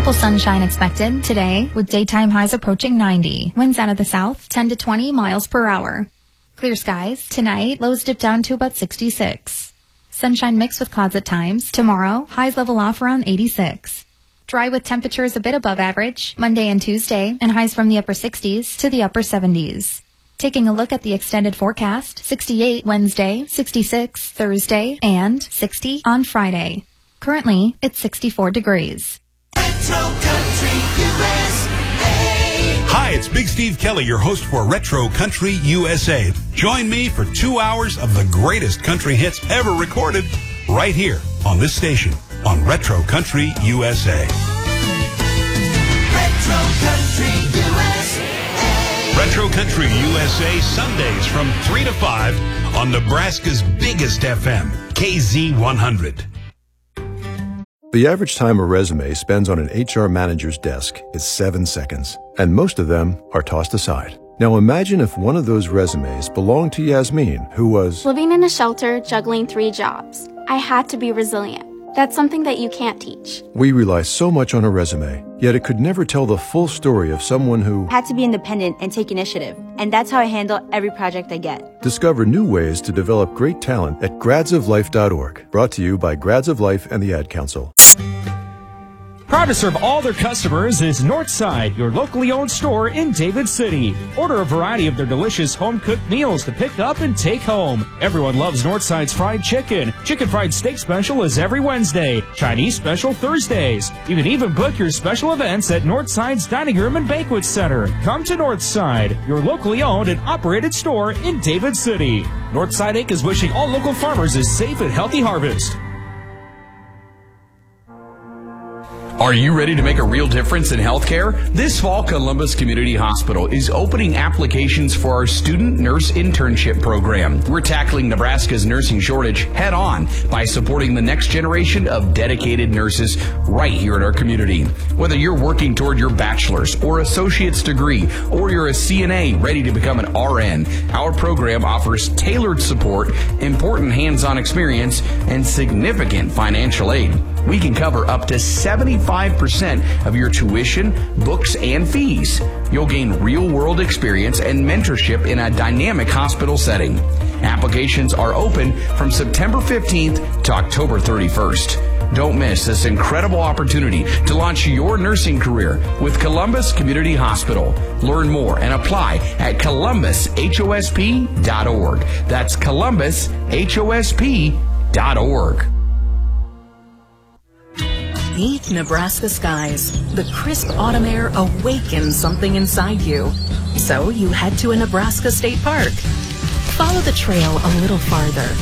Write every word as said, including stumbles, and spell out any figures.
Ample sunshine expected today with daytime highs approaching ninety. Winds out of the south, ten to twenty miles per hour. Clear skies tonight, lows dip down to about sixty-six. Sunshine mixed with clouds at times. Tomorrow, highs level off around eighty-six. Dry with temperatures a bit above average Monday and Tuesday, and highs from the upper sixties to the upper seventies. Taking a look at the extended forecast, sixty-eight Wednesday, sixty-six Thursday, and sixty on Friday. Currently, it's sixty-four degrees. Retro Country U S A. Hi, it's Big Steve Kelly, your host for Retro Country U S A. Join me for two hours of the greatest country hits ever recorded right here on this station on Retro Country U S A. Retro Country U S A. Retro Country U S A, Sundays from three to five on Nebraska's biggest F M, K Z one hundred. The average time a resume spends on an H R manager's desk is seven seconds, and most of them are tossed aside. Now imagine if one of those resumes belonged to Yasmin, who was living in a shelter, juggling three jobs. I had to be resilient. That's something that you can't teach. We rely so much on a resume, yet it could never tell the full story of someone who had to be independent and take initiative. And that's how I handle every project I get. Discover new ways to develop great talent at grads of life dot org. Brought to you by Grads of Life and the Ad Council. Proud to serve all their customers is Northside, your locally owned store in David City. Order a variety of their delicious home-cooked meals to pick up and take home. Everyone loves Northside's fried chicken. Chicken fried steak special is every Wednesday. Chinese special Thursdays. You can even book your special events at Northside's Dining Room and Banquet Center. Come to Northside, your locally owned and operated store in David City. Northside Incorporated is wishing all local farmers a safe and healthy harvest. Are you ready to make a real difference in healthcare? This fall, Columbus Community Hospital is opening applications for our student nurse internship program. We're tackling Nebraska's nursing shortage head on by supporting the next generation of dedicated nurses right here in our community. Whether you're working toward your bachelor's or associate's degree, or you're a C N A ready to become an R N, our program offers tailored support, important hands-on experience, and significant financial aid. We can cover up to seventy-five percent of your tuition, books, and fees. You'll gain real-world experience and mentorship in a dynamic hospital setting. Applications are open from September fifteenth to October thirty-first. Don't miss this incredible opportunity to launch your nursing career with Columbus Community Hospital. Learn more and apply at columbus H O S P dot org. That's columbus H O S P dot org. Meet Nebraska skies. The crisp autumn air awakens something inside you. So you head to a Nebraska state park. Follow the trail a little farther